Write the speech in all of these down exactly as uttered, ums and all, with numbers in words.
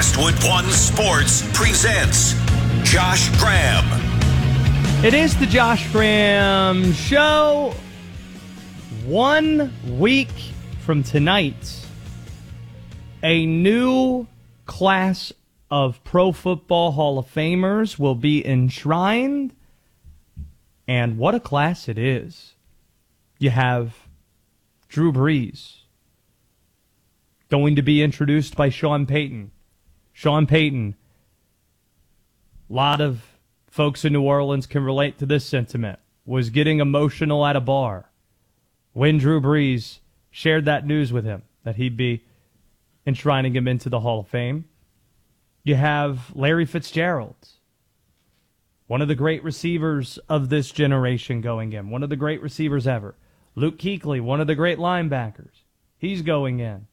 Westwood One Sports presents Josh Graham. It is the Josh Graham Show. One week from tonight, a new class of Pro Football Hall of Famers will be enshrined. And what a class it is. You have Drew Brees going to be introduced by Sean Payton. Sean Payton, a lot of folks in New Orleans can relate to this sentiment, was getting emotional at a bar when Drew Brees shared that news with him, that he'd be enshrining him into the Hall of Fame. You have Larry Fitzgerald, one of the great receivers of this generation going in, one of the great receivers ever. Luke Kuechly, one of the great linebackers, he's going in.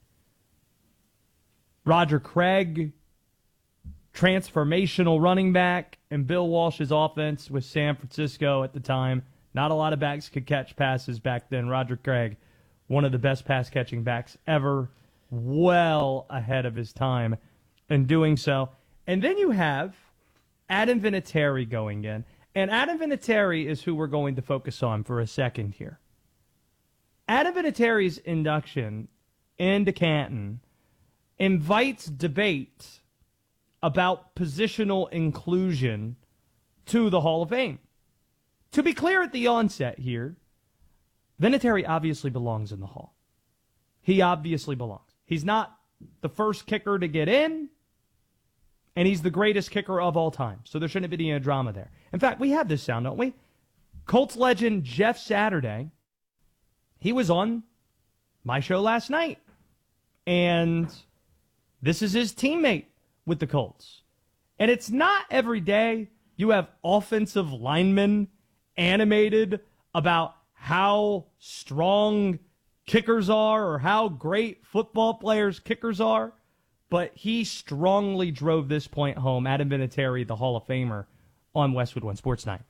Roger Craig, transformational running back, and Bill Walsh's offense with San Francisco at the time. Not a lot of backs could catch passes back then. Roger Craig, one of the best pass-catching backs ever, well ahead of his time in doing so. And then you have Adam Vinatieri going in. And Adam Vinatieri is who we're going to focus on for a second here. Adam Vinatieri's induction into Canton invites debate about positional inclusion to the Hall of Fame. To be clear at the onset here, Vinatieri obviously belongs in the Hall. He obviously belongs. He's not the first kicker to get in, and he's the greatest kicker of all time. So there shouldn't be any drama there. In fact, we have this sound, don't we? Colts legend Jeff Saturday, he was on my show last night, and this is his teammate with the Colts. And it's not every day you have offensive linemen animated about how strong kickers are or how great football players kickers are, but he strongly drove this point home. Adam Vinatieri, the Hall of Famer, on Westwood One Sports Night.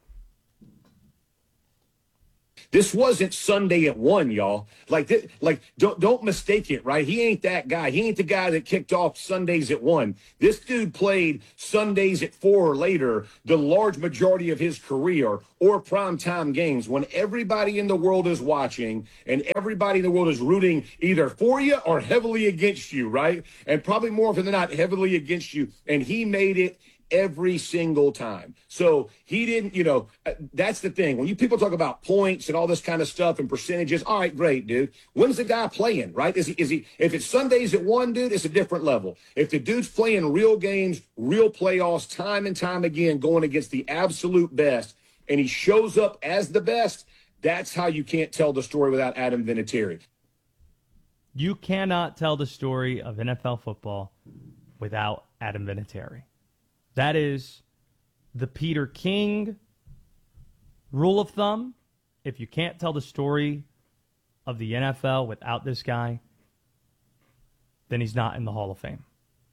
This wasn't Sunday at one, y'all. Like, this, like don't don't mistake it, right? He ain't that guy. He ain't the guy that kicked off Sundays at one. This dude played Sundays at four or later the large majority of his career, or primetime games when everybody in the world is watching and everybody in the world is rooting either for you or heavily against you, right? And probably more often than not, heavily against you. And he made it every single time. So he didn't, you know, that's the thing. When you people talk about points and all this kind of stuff and percentages, all right, great, dude. When's the guy playing, right? Is he, is he, if it's Sundays at one, dude, it's a different level. If the dude's playing real games, real playoffs, time and time again, going against the absolute best, and he shows up as the best, that's how you can't tell the story without Adam Vinatieri. You cannot tell the story of N F L football without Adam Vinatieri. That is the Peter King rule of thumb. If you can't tell the story of the N F L without this guy, then he's not in the Hall of Fame.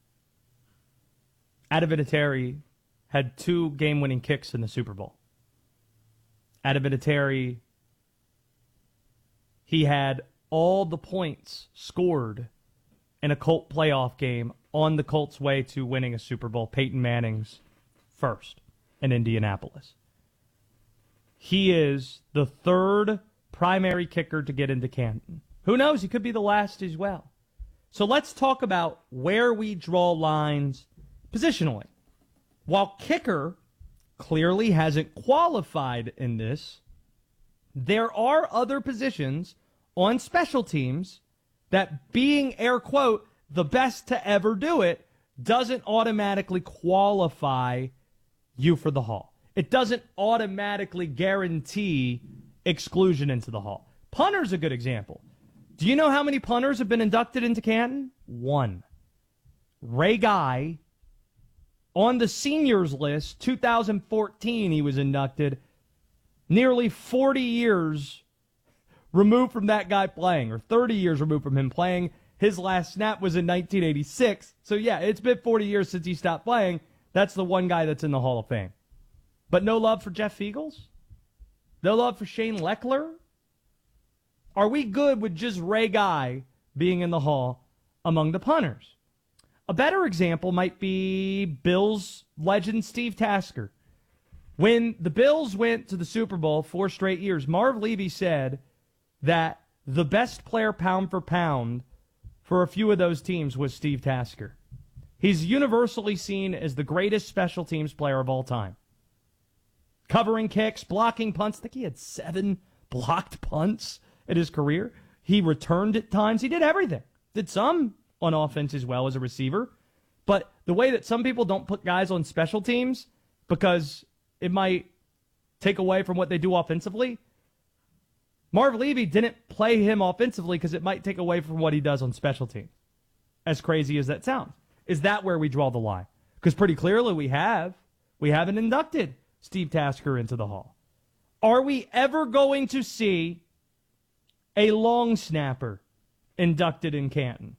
Adam Vinatieri had two game-winning kicks in the Super Bowl. Adam Vinatieri, he had all the points scored in a Colt playoff game on the Colts' way to winning a Super Bowl, Peyton Manning's first in Indianapolis. He is the third primary kicker to get into Canton. Who knows? He could be the last as well. So let's talk about where we draw lines positionally. While kicker clearly hasn't qualified in this, there are other positions on special teams that, being air quote, the best to ever do it, doesn't automatically qualify you for the Hall. It doesn't automatically guarantee exclusion into the Hall. Punter's a good example. Do you know how many punters have been inducted into Canton? One. Ray Guy, on the seniors list, two thousand fourteen he was inducted, nearly forty years removed from that guy playing, or thirty years removed from him playing. His last snap was in nineteen eighty-six. So, yeah, it's been forty years since he stopped playing. That's the one guy that's in the Hall of Fame. But no love for Jeff Feagles? No love for Shane Leckler? Are we good with just Ray Guy being in the Hall among the punters? A better example might be Bills legend Steve Tasker. When the Bills went to the Super Bowl four straight years, Marv Levy said that the best player pound for pound for a few of those teams was Steve Tasker. He's universally seen as the greatest special teams player of all time. Covering kicks, blocking punts. I think he had seven blocked punts in his career. He returned at times. He did everything. Did some on offense as well as a receiver. But the way that some people don't put guys on special teams because it might take away from what they do offensively, Marv Levy didn't play him offensively because it might take away from what he does on special teams. As crazy as that sounds. Is that where we draw the line? Because pretty clearly we have. We haven't inducted Steve Tasker into the Hall. Are we ever going to see a long snapper inducted in Canton?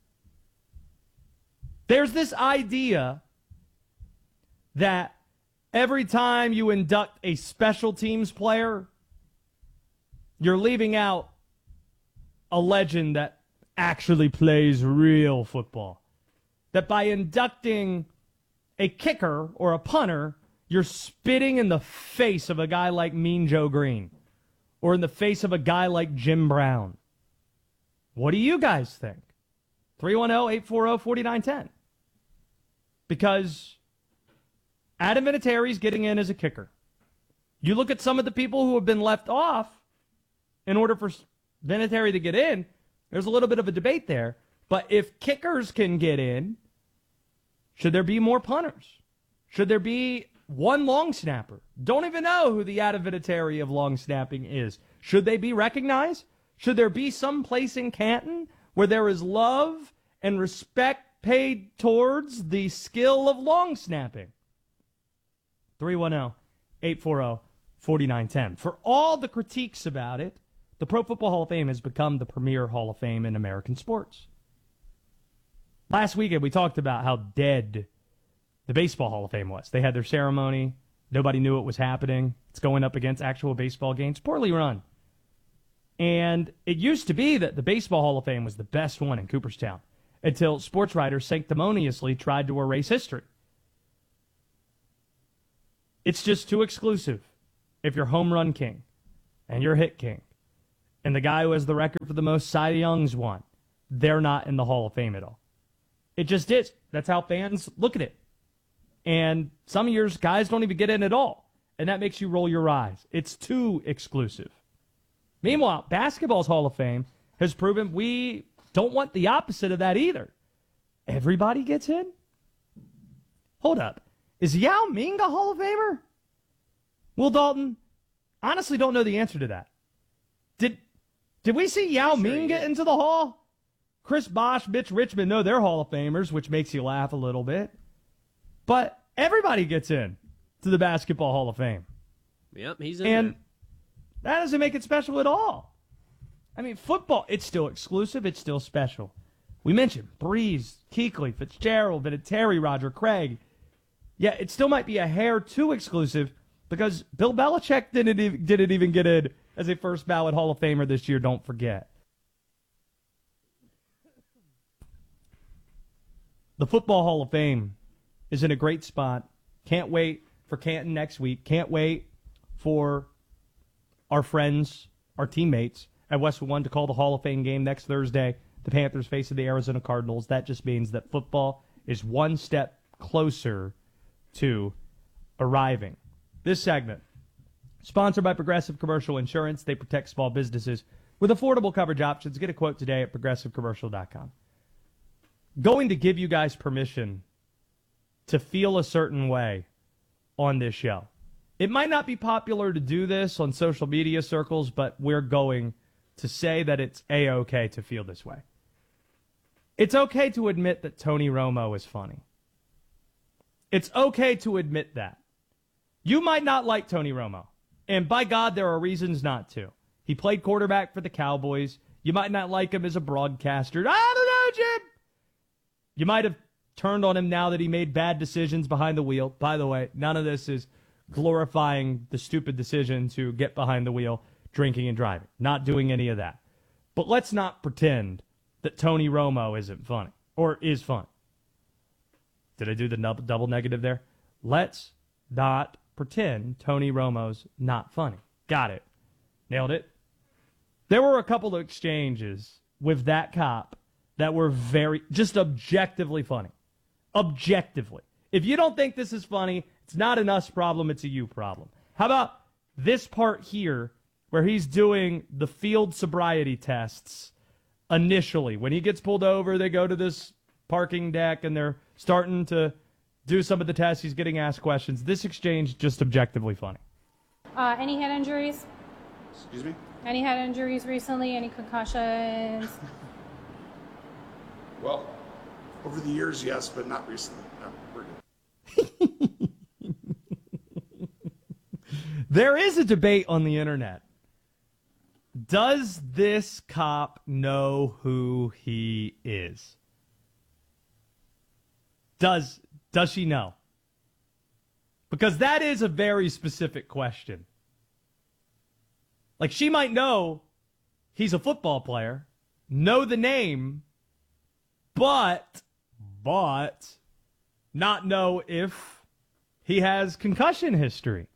There's this idea that every time you induct a special teams player, you're leaving out a legend that actually plays real football. That by inducting a kicker or a punter, you're spitting in the face of a guy like Mean Joe Green or in the face of a guy like Jim Brown. What do you guys think? three one zero, eight four zero, four nine one zero. Because Adam Vinatieri's getting in as a kicker. You look at some of the people who have been left off in order for Vinatieri to get in, there's a little bit of a debate there. But if kickers can get in, should there be more punters? Should there be one long snapper? Don't even know who the Adam Vinatieri of long snapping is. Should they be recognized? Should there be some place in Canton where there is love and respect paid towards the skill of long snapping? three one zero, eight four zero, four nine one zero. For all the critiques about it, the Pro Football Hall of Fame has become the premier Hall of Fame in American sports. Last weekend, we talked about how dead the Baseball Hall of Fame was. They had their ceremony. Nobody knew it was happening. It's going up against actual baseball games. Poorly run. And it used to be that the Baseball Hall of Fame was the best one in Cooperstown until sports writers sanctimoniously tried to erase history. It's just too exclusive if you're home run king and you're hit king and the guy who has the record for the most Cy Youngs won, they're not in the Hall of Fame at all. It just is. That's how fans look at it. And some years, guys don't even get in at all. And that makes you roll your eyes. It's too exclusive. Meanwhile, basketball's Hall of Fame has proven we don't want the opposite of that either. Everybody gets in? Hold up. Is Yao Ming a Hall of Famer? Will Dalton, honestly don't know the answer to that. Did did we see Yao sure Ming get into the Hall? Chris Bosh, Mitch Richmond, no, they're Hall of Famers, which makes you laugh a little bit. But everybody gets in to the Basketball Hall of Fame. Yep, he's in And there. That doesn't make it special at all. I mean, football, it's still exclusive. It's still special. We mentioned Breeze, Kuechly, Fitzgerald, Vinatieri, Roger Craig. Yeah, it still might be a hair too exclusive because Bill Belichick didn't even, didn't even get in as a first ballot Hall of Famer this year, don't forget. The Football Hall of Fame is in a great spot. Can't wait for Canton next week. Can't wait for our friends, our teammates at Westwood One to call the Hall of Fame game next Thursday. The Panthers facing the Arizona Cardinals. That just means that football is one step closer to arriving. This segment, sponsored by Progressive Commercial Insurance. They protect small businesses with affordable coverage options. Get a quote today at progressive commercial dot com. Going to give you guys permission to feel a certain way on this show. It might not be popular to do this on social media circles, but we're going to say that it's A-okay to feel this way. It's okay to admit that Tony Romo is funny. It's okay to admit that. You might not like Tony Romo, and by God, there are reasons not to. He played quarterback for the Cowboys. You might not like him as a broadcaster. I don't know, Jim. You might have turned on him now that he made bad decisions behind the wheel. By the way, none of this is glorifying the stupid decision to get behind the wheel, drinking and driving. Not doing any of that. But let's not pretend that Tony Romo isn't funny or is fun. Did I do the nub- double negative there? Let's not pretend Tony Romo's not funny. Got it. Nailed it. There were a couple of exchanges with that cop that were very, just objectively funny. Objectively. If you don't think this is funny, it's not an us problem, it's a you problem. How about this part here where he's doing the field sobriety tests initially? When he gets pulled over, they go to this parking deck and they're starting to do some of the tests. He's getting asked questions. This exchange, just objectively funny. Uh, any head injuries? Excuse me? Any head injuries recently? Any concussions? Well, over the years, yes, but not recently. No, we're good. There is a debate on the internet. Does this cop know who he is? Does does she know? Because that is a very specific question. Like, she might know he's a football player, know the name, but, but, not know if he has concussion history.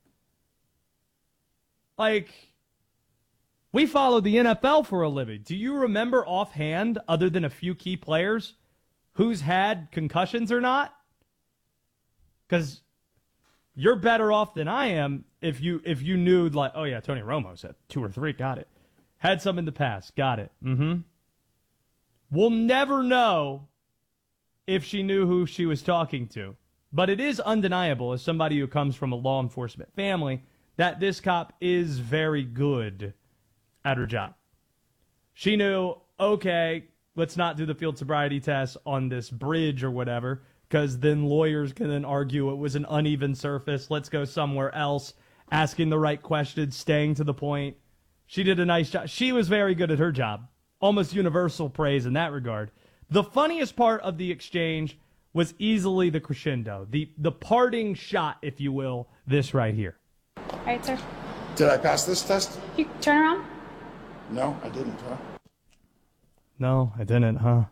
Like, we follow the N F L for a living. Do you remember offhand, other than a few key players, who's had concussions or not? Because you're better off than I am if you if you knew, like, oh yeah, Tony Romo's had two or three, got it. Had some in the past, got it. Mm-hmm. We'll never know if she knew who she was talking to. But it is undeniable, as somebody who comes from a law enforcement family, that this cop is very good at her job. She knew, okay, let's not do the field sobriety test on this bridge or whatever, because then lawyers can then argue it was an uneven surface. Let's go somewhere else, asking the right questions, staying to the point. She did a nice job. She was very good at her job. Almost universal praise in that regard. The funniest part of the exchange was easily the crescendo, the, the parting shot, if you will, this right here. All right, sir. Did I pass this test? You turn around. No, I didn't, huh? No, I didn't, huh?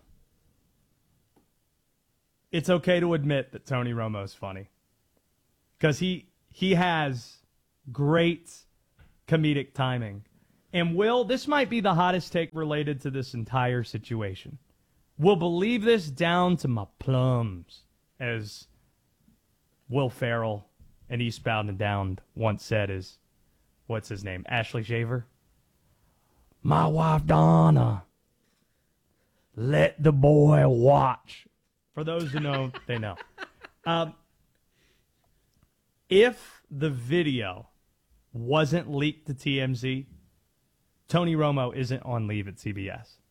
It's okay to admit that Tony Romo's funny. Because he he has great comedic timing. And Will, this might be the hottest take related to this entire situation. We'll believe this down to my plums, as Will Ferrell in Eastbound and Down once said is, what's his name, Ashley Shaver? My wife Donna, let the boy watch. For those who know, they know. Um, if the video wasn't leaked to T M Z, Tony Romo isn't on leave at C B S.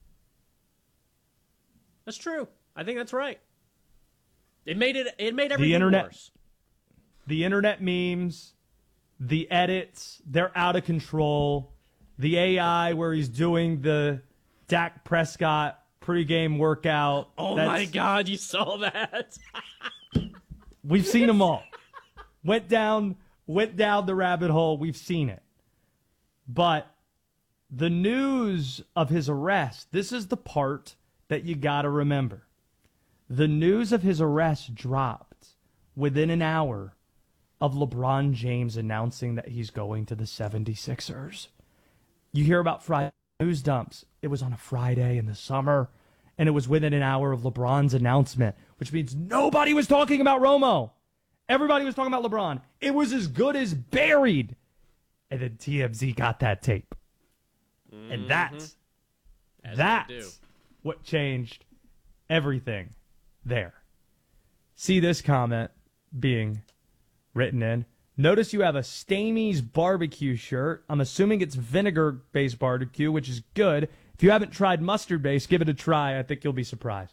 That's true. I think that's right. It made it. It made everything the internet, worse. The internet memes, the edits, they're out of control. The A I where he's doing the Dak Prescott pregame workout. Oh my God, you saw that? We've seen them all. Went down, went down the rabbit hole. We've seen it. But the news of his arrest, this is the part that you got to remember. The news of his arrest dropped within an hour of LeBron James announcing that he's going to the seventy-sixers. You hear about Friday news dumps. It was on a Friday in the summer, and it was within an hour of LeBron's announcement, which means nobody was talking about Romo. Everybody was talking about LeBron. It was as good as buried. And then T M Z got that tape. Mm-hmm. And that's, As that's what changed everything there. See this comment being written in. Notice you have a Stamey's barbecue shirt. I'm assuming it's vinegar-based barbecue, which is good. If you haven't tried mustard-based, give it a try. I think you'll be surprised.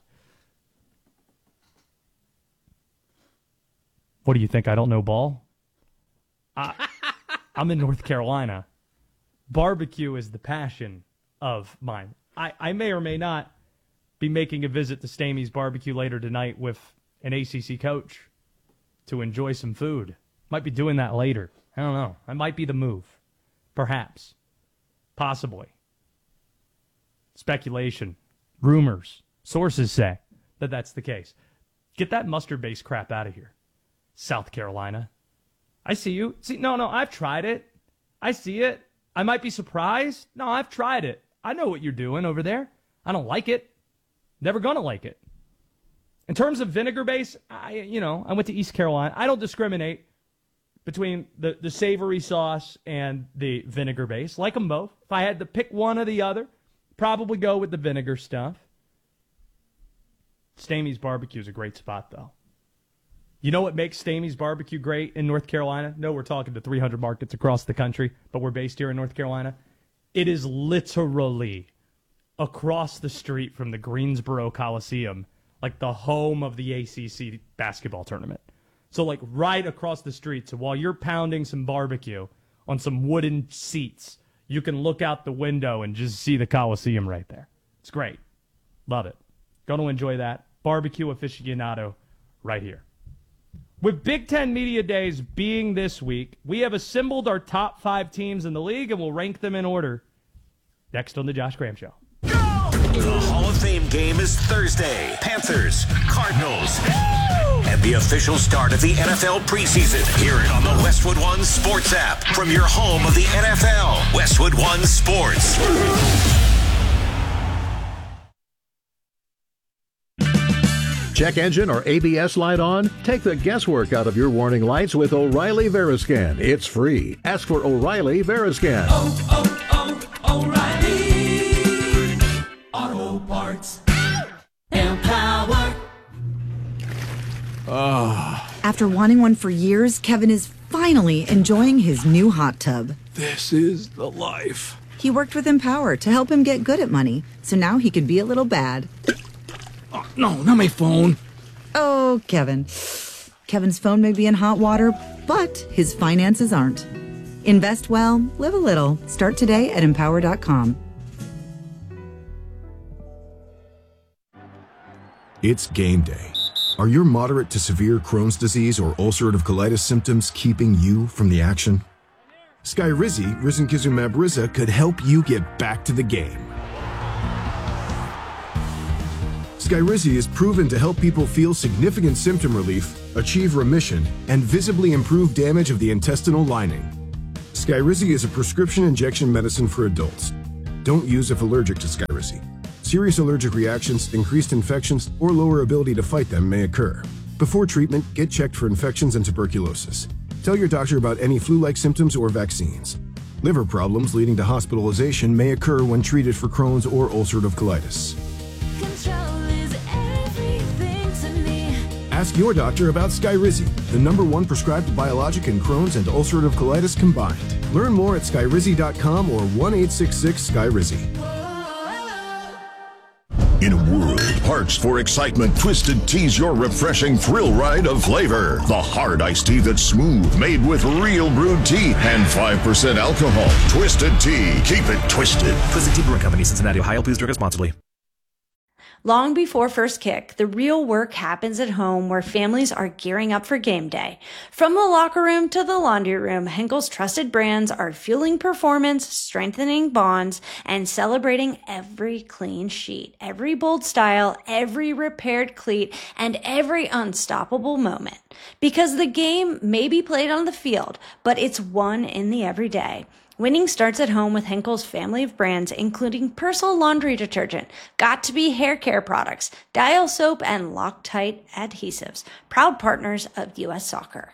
What do you think? I don't know ball? I, I'm in North Carolina. Barbecue is the passion of mine. I, I may or may not be making a visit to Stamey's barbecue later tonight with an A C C coach to enjoy some food. Might be doing that later. I don't know. That might be the move. Perhaps. Possibly. Speculation. Rumors. Sources say that that's the case. Get that mustard-based crap out of here. South Carolina. I see you. See, no, no, I've tried it. I see it. I might be surprised. No, I've tried it. I know what you're doing over there. I don't like it. Never gonna like it. In terms of vinegar base, I, you know, I went to East Carolina. I don't discriminate between the, the savory sauce and the vinegar base. Like them both. If I had to pick one or the other, probably go with the vinegar stuff. Stamey's Barbecue is a great spot, though. You know what makes Stamey's Barbecue great in North Carolina? No, we're talking to three hundred markets across the country, but we're based here in North Carolina. It is literally across the street from the Greensboro Coliseum, like the home of the A C C basketball tournament. So, like, right across the street. So while you're pounding some barbecue on some wooden seats, you can look out the window and just see the Coliseum right there. It's great. Love it. Going to enjoy that. Barbecue aficionado right here. With Big Ten Media Days being this week, we have assembled our top five teams in the league, and we'll rank them in order next on the Josh Graham Show. The Hall of Fame game is Thursday. Panthers, Cardinals, and the official start of the N F L preseason. Hear it on the Westwood One Sports app from your home of the N F L. Westwood One Sports. Check engine or A B S light on? Take the guesswork out of your warning lights with O'Reilly Veriscan. It's free. Ask for O'Reilly Veriscan. Oh, oh, oh, O'Reilly Auto Parts. Empower. Oh. After wanting one for years, Kevin is finally enjoying his new hot tub. This is the life. He worked with Empower to help him get good at money, so now he can be a little bad. Oh, no, not my phone. Oh, Kevin. Kevin's phone may be in hot water, but his finances aren't. Invest well, live a little. Start today at empower dot com. It's game day. Are your moderate to severe Crohn's disease or ulcerative colitis symptoms keeping you from the action? Skyrizi, risankizumab Riza, could help you get back to the game. Skyrizi is proven to help people feel significant symptom relief, achieve remission, and visibly improve damage of the intestinal lining. Skyrizi is a prescription injection medicine for adults. Don't use if allergic to Skyrizi. Serious allergic reactions, increased infections, or lower ability to fight them may occur. Before treatment, get checked for infections and tuberculosis. Tell your doctor about any flu-like symptoms or vaccines. Liver problems leading to hospitalization may occur when treated for Crohn's or ulcerative colitis. Ask your doctor about Skyrizi, the number one prescribed biologic in Crohn's and ulcerative colitis combined. Learn more at skyrizi dot com or one eight six six Skyrizi. In a world parched for excitement, Twisted Tea's your refreshing thrill ride of flavor. The hard iced tea that's smooth, made with real brewed tea and five percent alcohol. Twisted Tea. Keep it twisted. Twisted Tea Brewing Company, Cincinnati, Ohio. Please drink responsibly. Long before first kick, the real work happens at home where families are gearing up for game day. From the locker room to the laundry room, Henkel's trusted brands are fueling performance, strengthening bonds, and celebrating every clean sheet, every bold style, every repaired cleat, and every unstoppable moment. Because the game may be played on the field, but it's won in the everyday. Winning starts at home with Henkel's family of brands, including Persil laundry detergent, Got2b hair care products, Dial soap, and Loctite adhesives. Proud partners of U S Soccer.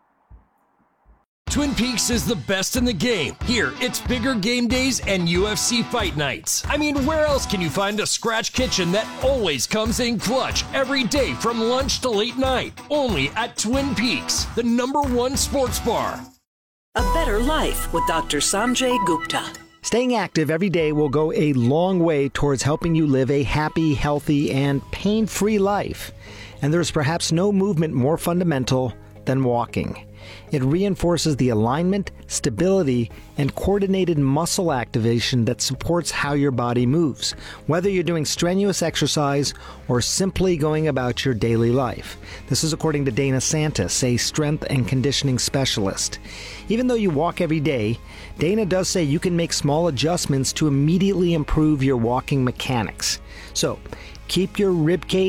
Twin Peaks is the best in the game. Here, it's bigger game days and U F C fight nights. I mean, where else can you find a scratch kitchen that always comes in clutch every day from lunch to late night? Only at Twin Peaks, the number one sports bar. A better life with Doctor Sanjay Gupta. Staying active every day will go a long way towards helping you live a happy, healthy, and pain-free life. And there's perhaps no movement more fundamental than walking. It reinforces the alignment, stability, and coordinated muscle activation that supports how your body moves, whether you're doing strenuous exercise or simply going about your daily life. This is according to Dana Santis, a strength and conditioning specialist. Even though you walk every day, Dana does say you can make small adjustments to immediately improve your walking mechanics. So, keep your rib cage,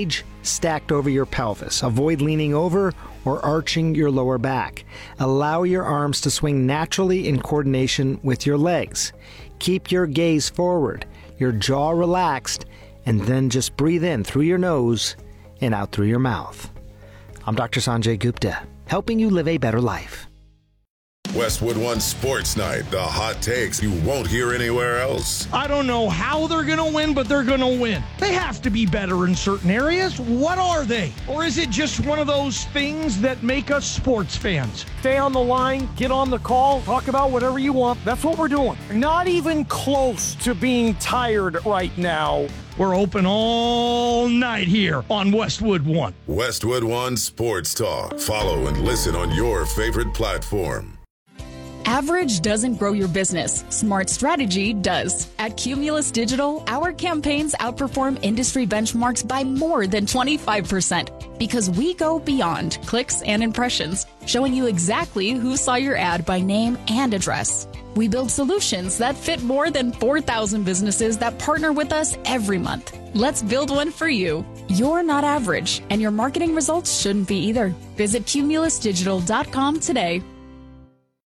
stacked over your pelvis. Avoid leaning over or arching your lower back. Allow your arms to swing naturally in coordination with your legs. Keep your gaze forward, your jaw relaxed, and then just breathe in through your nose and out through your mouth. I'm Doctor Sanjay Gupta, helping you live a better life. Westwood One Sports Night, the hot takes you won't hear anywhere else. I don't know how they're going to win, but they're going to win. They have to be better in certain areas. What are they? Or is it just one of those things that make us sports fans? Stay on the line, get on the call, talk about whatever you want. That's what we're doing. Not even close to being tired right now. We're open all night here on Westwood One. Westwood One Sports Talk. Follow and listen on your favorite platform. Average doesn't grow your business. Smart strategy does. At Cumulus Digital, our campaigns outperform industry benchmarks by more than twenty-five percent because we go beyond clicks and impressions, showing you exactly who saw your ad by name and address. We build solutions that fit more than four thousand businesses that partner with us every month. Let's build one for you. You're not average, and your marketing results shouldn't be either. Visit cumulus digital dot com today